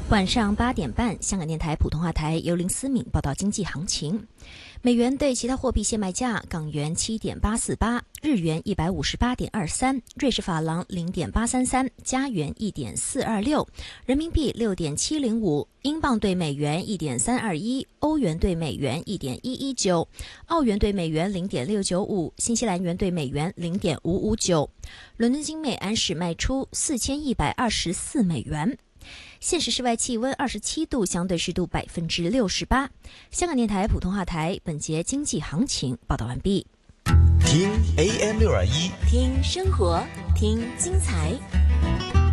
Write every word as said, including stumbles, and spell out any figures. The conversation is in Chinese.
晚上八点半，香港电台普通话台由林思敏报道经济行情。美元对其他货币现卖价：港元七点八四八，日元一百五十八点二三，瑞士法郎零点八三三，加元一点四二六，人民币六点七零五，英镑对美元一点三二一，欧元对美元一点一一九，澳元对美元零点六九五，新西兰元对美元零点五五九。伦敦金每安士卖出四千一百二十四美元。现时室外气温二十七度，相对湿度百分之六十八。香港电台普通话台本节经济行情报道完毕。 听 A M 六二一， 听生活，听精彩。